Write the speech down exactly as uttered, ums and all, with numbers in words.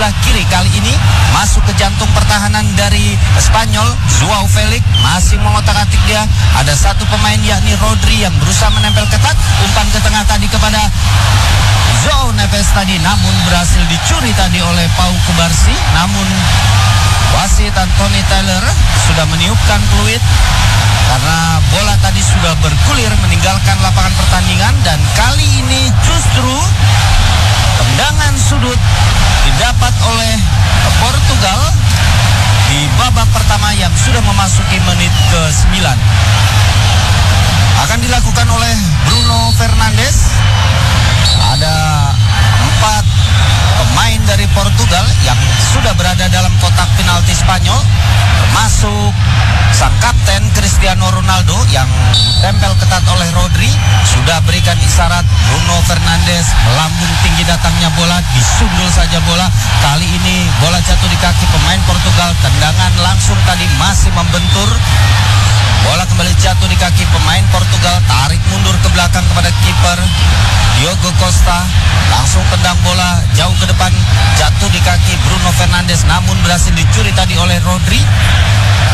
sebelah kiri. Kali ini masuk ke jantung pertahanan dari Spanyol. Joao Felix masih mengotak-atik dia. Ada satu pemain yakni Rodri yang berusaha menempel ketat. Umpan ke tengah tadi kepada Joao Neves tadi, namun berhasil dicuri tadi oleh Pau Kubarsi. Namun wasit Anthony Taylor sudah meniupkan peluit karena bola tadi sudah bergulir meninggalkan lapangan pertandingan. Dan kali ini justru tendangan sudut didapat oleh Portugal di babak pertama yang sudah memasuki menit ke sembilan. Akan dilakukan oleh Bruno Fernandes. Ada empat pemain dari Portugal yang sudah berada dalam kotak penalti Spanyol, termasuk sang kapten Cristiano Ronaldo yang ditempel ketat oleh Rodri. Sudah berikan isyarat Bruno Fernandes, melambung tinggi datangnya bola, disundul saja bola. Kali ini bola jatuh di kaki pemain Portugal. Tendangan langsung tadi masih membentur. Bola kembali jatuh di kaki pemain Portugal, tarik mundur ke belakang kepada kiper Diogo Costa. Langsung tendang bola jauh ke depan, jatuh di kaki Bruno Fernandes, namun berhasil dicuri tadi oleh Rodri.